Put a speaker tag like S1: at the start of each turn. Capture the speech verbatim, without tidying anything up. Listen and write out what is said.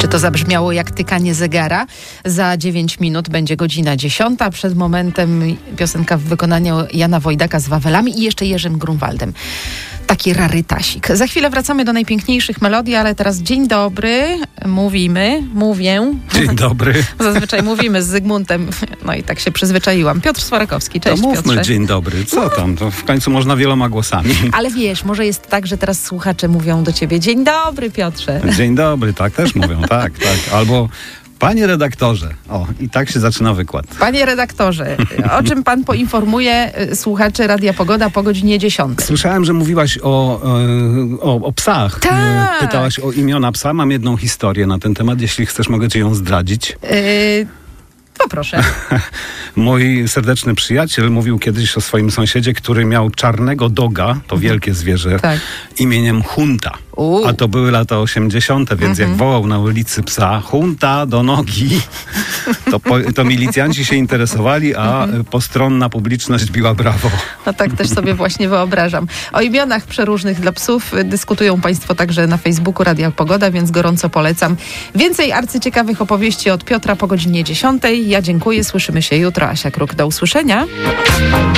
S1: to zabrzmiało jak tykanie zegara. Za dziewięć minut będzie godzina dziesiąta. Przed momentem piosenka w wykonaniu Jana Wojdaka z Wawelami i jeszcze Jerzym Grunwaldem. Taki rarytasik. Za chwilę wracamy do najpiękniejszych melodii, ale teraz dzień dobry. Mówimy, mówię.
S2: Dzień dobry.
S1: Zazwyczaj mówimy z Zygmuntem. No i tak się przyzwyczaiłam. Piotr Swarakowski, cześć
S2: to mówmy
S1: Piotrze.
S2: Dzień dobry. Co tam? To w końcu można wieloma głosami.
S1: Ale wiesz, może jest tak, że teraz słuchacze mówią do ciebie dzień dobry Piotrze.
S2: Dzień dobry, tak też mówią, tak, tak. Albo panie redaktorze. O, i tak się zaczyna wykład.
S1: Panie redaktorze, o czym pan poinformuje słuchaczy Radia Pogoda po godzinie dziesiątej?
S2: Słyszałem, że mówiłaś o, o, o psach.
S1: Tak.
S2: Pytałaś o imiona psa. Mam jedną historię na ten temat. Jeśli chcesz, mogę ci ją zdradzić.
S1: Yy, poproszę.
S2: Mój serdeczny przyjaciel mówił kiedyś o swoim sąsiedzie, który miał czarnego doga, to wielkie zwierzę,
S1: Tak.
S2: imieniem Hunta.
S1: U.
S2: A to były lata osiemdziesiąte, więc jak wołał na ulicy psa Hunta do nogi, to, po, to milicjanci się interesowali, a postronna publiczność biła brawo.
S1: No tak też sobie właśnie wyobrażam. O imionach przeróżnych dla psów dyskutują państwo także na Facebooku Radia Pogoda, więc gorąco polecam. Więcej arcyciekawych opowieści od Piotra po godzinie dziesiątej. Ja dziękuję, słyszymy się jutro. Asia Kruk, do usłyszenia.